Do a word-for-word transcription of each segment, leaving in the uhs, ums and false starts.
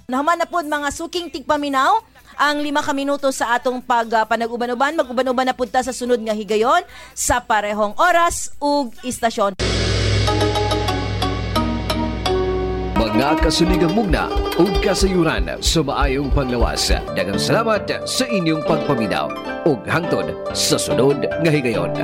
Naman na po mga suking tigpaminaw ang lima ka minuto sa atong pag uh, panag-uban-uban. Mag-uban-uban na punta sa sunod nga higayon sa parehong oras ug istasyon. Mga kasuligang mugna ug kasayuran sa maayong panglawas. Daghang salamat sa inyong pagpaminaw ug hangtod sa sunod nga higayon.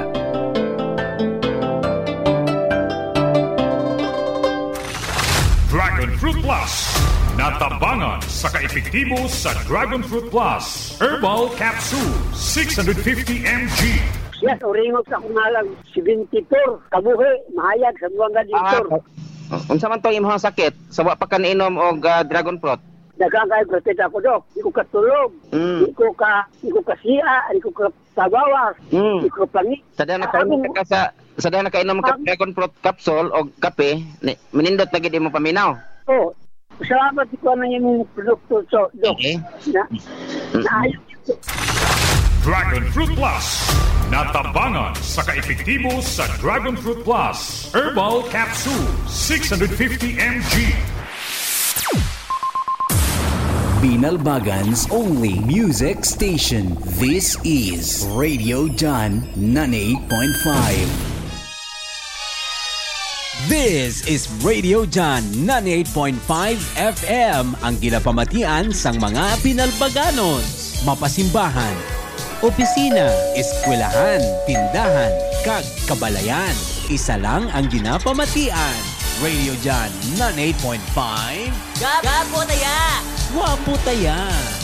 Dragon Fruit Plus. Natabangan sa kaepektibo sa Dragon Fruit Plus. Herbal Capsule, six hundred fifty milligrams. Yes, oringog sa kumalang seventy-four. Kabuhi, mahayag sa buwang gaditor. Ah, unsa man to imong sakit? Sa wa pa ka inom og uh, Dragon Fruit? Nagkakay protein ako, Dok. Di ko katulog. Mm. Di ko ka, di ko ka siya, di ko ka sabawas. Mm. Di ko plangi. Sa dahil nakainom ka sa sa dahil nakainom ka Dragon Fruit capsule o kape, ni- manindot na gid imong paminaw. Oo. Salamat ko na yung produkto, so, Dok. Okay. Na, naayos ito. Dragon Fruit Plus. Natabangan sa kaepektibo sa Dragon Fruit Plus. Herbal Capsule, six hundred fifty milligrams. Binalbagan's only music station. This is Radio John ninety-eight point five. This is Radio John ninety-eight point five F M, ang ginapamatian sang mga Binalbaganos. Mapasimbahan, opisina, eskwelahan, tindahan, kag kabalayan. Isa lang ang ginapamatian. Radio John ninety-eight point five. Gapo taya! Wapo taya!